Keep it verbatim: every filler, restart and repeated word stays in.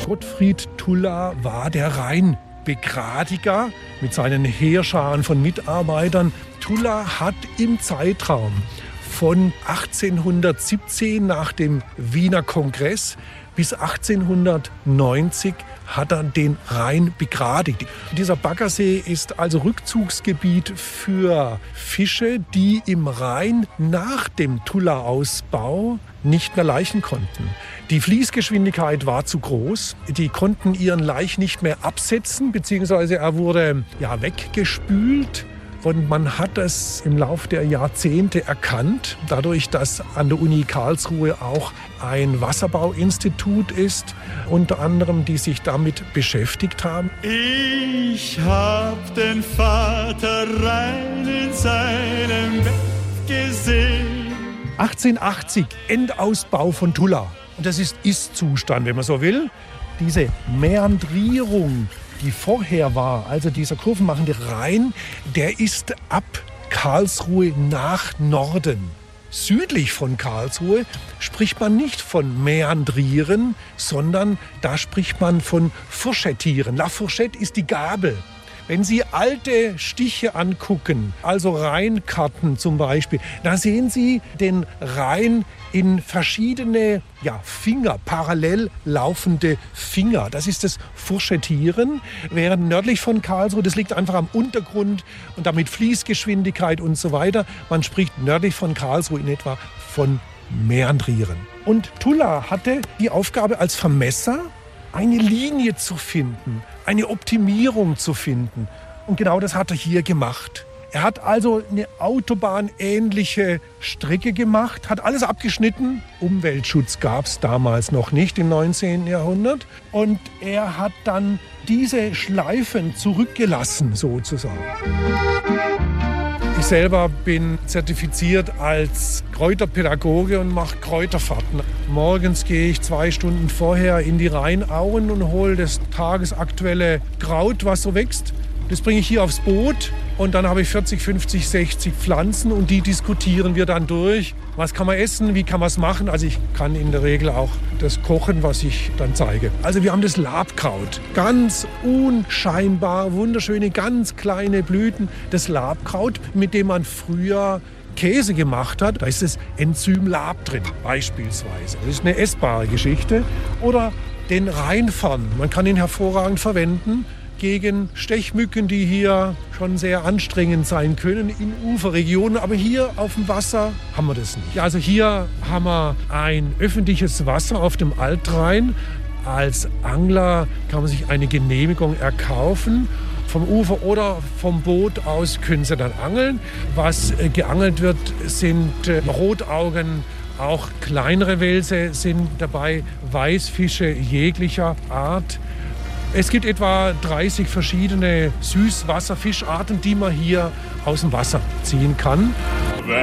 Gottfried Tulla war der Rheinbegradiger mit seinen Heerscharen von Mitarbeitern. Tulla hat im Zeitraum von achtzehnhundertsiebzehn nach dem Wiener Kongress bis achtzehnhundertneunzig hat er den Rhein begradigt. Dieser Baggersee ist also Rückzugsgebiet für Fische, die im Rhein nach dem Tulla-Ausbau nicht mehr laichen konnten. Die Fließgeschwindigkeit war zu groß. Die konnten ihren Laich nicht mehr absetzen, beziehungsweise er wurde ja, weggespült. Und man hat es im Laufe der Jahrzehnte erkannt, dadurch, dass an der Uni Karlsruhe auch ein Wasserbauinstitut ist, unter anderem, die sich damit beschäftigt haben. Ich hab den Vater Rhein in seinem Bett gesehen. achtzehnhundertachtzig, Endausbau von Tulla. Und das ist Ist-Zustand, wenn man so will. Diese Mäandrierung, die vorher war, also dieser kurvenmachende Rhein, der ist ab Karlsruhe nach Norden. Südlich von Karlsruhe spricht man nicht von Mäandrieren, sondern da spricht man von Fourchettieren. La Fourchette ist die Gabel. Wenn Sie alte Stiche angucken, also Rheinkarten zum Beispiel, da sehen Sie den Rhein in verschiedene ja, Finger, parallel laufende Finger. Das ist das Fourchettieren. Während nördlich von Karlsruhe, das liegt einfach am Untergrund und damit Fließgeschwindigkeit und so weiter. Man spricht nördlich von Karlsruhe in etwa von Mäandrieren. Und Tulla hatte die Aufgabe als Vermesser, eine Linie zu finden, eine Optimierung zu finden. Und genau das hat er hier gemacht. Er hat also eine autobahnähnliche Strecke gemacht, hat alles abgeschnitten. Umweltschutz gab es damals noch nicht im neunzehnten Jahrhundert. Und er hat dann diese Schleifen zurückgelassen, sozusagen. Ich selber bin zertifiziert als Kräuterpädagoge und mache Kräuterfahrten. Morgens gehe ich zwei Stunden vorher in die Rheinauen und hole das tagesaktuelle Kraut, was so wächst. Das bringe ich hier aufs Boot und dann habe ich vierzig, fünfzig, sechzig Pflanzen und die diskutieren wir dann durch. Was kann man essen, wie kann man es machen? Also ich kann in der Regel auch das kochen, was ich dann zeige. Also wir haben das Labkraut. Ganz unscheinbar, wunderschöne, ganz kleine Blüten. Das Labkraut, mit dem man früher Käse gemacht hat. Da ist das Enzym Lab drin, beispielsweise. Das ist eine essbare Geschichte. Oder den Rheinfern. Man kann ihn hervorragend verwenden gegen Stechmücken, die hier schon sehr anstrengend sein können in Uferregionen. Aber hier auf dem Wasser haben wir das nicht. Also hier haben wir ein öffentliches Wasser auf dem Altrhein. Als Angler kann man sich eine Genehmigung erkaufen. Vom Ufer oder vom Boot aus können Sie dann angeln. Was geangelt wird, sind Rotaugen, auch kleinere Welse sind dabei, Weißfische jeglicher Art. Es gibt etwa dreißig verschiedene Süßwasserfischarten, die man hier aus dem Wasser ziehen kann.